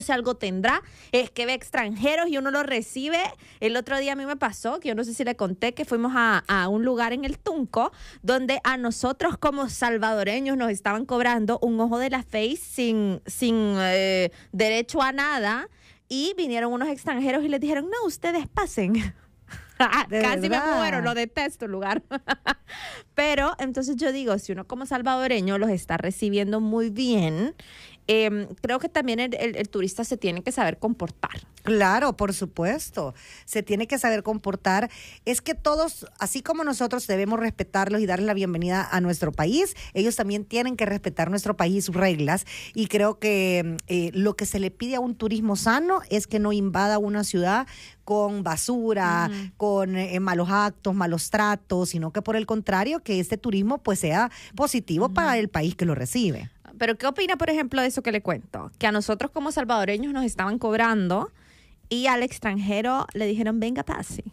si algo tendrá, es que ve extranjeros y uno los recibe. El otro día a mí me pasó, que yo no sé si le conté, que fuimos a un lugar en el Tunco, donde a nosotros como salvadoreños nos estaban cobrando un ojo de la face sin derecho a nada, y vinieron unos extranjeros y les dijeron, no, ustedes pasen. Casi me muero, lo detesto el lugar. Pero entonces yo digo, si uno como salvadoreño los está recibiendo muy bien, creo que también el turista se tiene que saber comportar. Claro, por supuesto, se tiene que saber comportar. Es que todos, así como nosotros debemos respetarlos y darles la bienvenida a nuestro país, ellos también tienen que respetar nuestro país y sus reglas. Y creo que lo que se le pide a un turismo sano es que no invada una ciudad con basura, con malos actos, malos tratos, sino que por el contrario, que este turismo pues sea positivo para el país que lo recibe. Pero ¿qué opina, por ejemplo, de eso que le cuento? Que a nosotros como salvadoreños nos estaban cobrando y al extranjero le dijeron, venga, pase.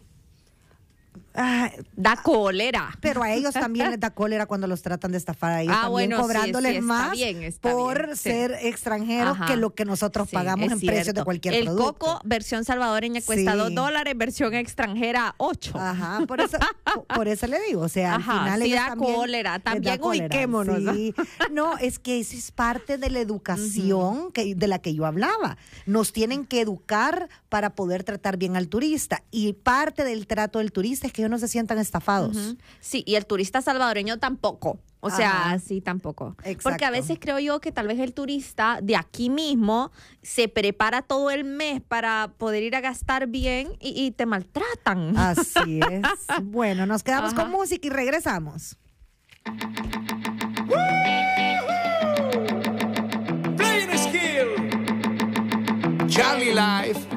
Da cólera. Pero a ellos también les da cólera cuando los tratan de estafar a ellos, también cobrándoles sí, más está por bien, ser extranjeros que lo que nosotros pagamos en precios de cualquier producto. El coco versión salvadoreña cuesta $2, versión extranjera $8. Ajá, por eso le digo, o sea, al final ellos da cólera, también ubiquémonos. Sí. No, es que esa es parte de la educación de la que yo hablaba. Nos tienen que educar para poder tratar bien al turista, y parte del trato del turista es que ellos no se sientan estafados. Sí, y el turista salvadoreño tampoco. O sea, sí, tampoco. Exacto. Porque a veces creo yo que tal vez el turista de aquí mismo se prepara todo el mes para poder ir a gastar bien y te maltratan. Así es. Bueno, nos quedamos con música y regresamos. Playing skill. Charlie Life.